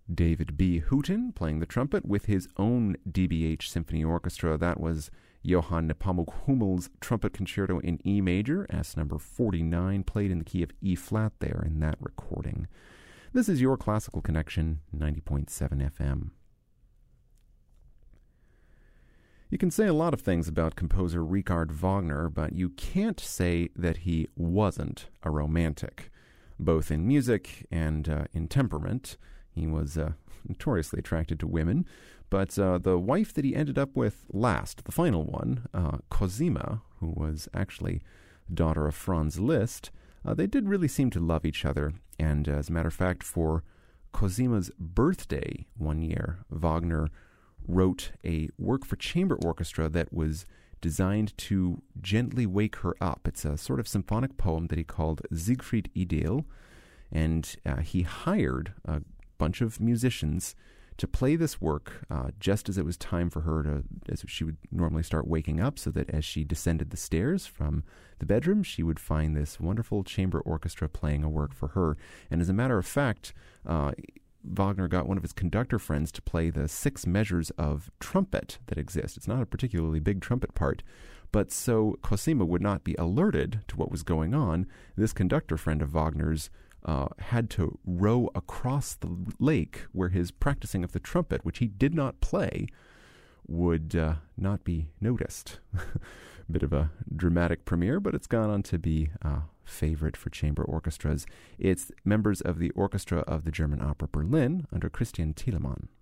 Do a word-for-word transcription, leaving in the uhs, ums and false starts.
David B. Hooton playing the trumpet with his own D B H Symphony Orchestra. That was Johann Nepomuk Hummel's Trumpet Concerto in E major, S number forty-nine, played in the key of E flat there in that recording. This is your Classical Connection, ninety point seven F M. You can say a lot of things about composer Richard Wagner, but you can't say that he wasn't a romantic, both in music and uh, in temperament. He was uh, notoriously attracted to women, but uh, the wife that he ended up with last, the final one, uh, Cosima, who was actually the daughter of Franz Liszt, uh, they did really seem to love each other. And uh, as a matter of fact, for Cosima's birthday one year, Wagner wrote a work for chamber orchestra that was designed to gently wake her up. It's a sort of symphonic poem that he called Siegfried Idyll, and uh, he hired a bunch of musicians to play this work uh, just as it was time for her to, as she would normally start waking up, so that as she descended the stairs from the bedroom, she would find this wonderful chamber orchestra playing a work for her. And as a matter of fact, uh, Wagner got one of his conductor friends to play the six measures of trumpet that exist. It's not a particularly big trumpet part, but so Cosima would not be alerted to what was going on, this conductor friend of Wagner's Uh, had to row across the lake where his practicing of the trumpet, which he did not play, would uh, not be noticed. Bit of a dramatic premiere, but it's gone on to be a favorite for chamber orchestras. It's members of the Orchestra of the German Opera Berlin under Christian Thielemann.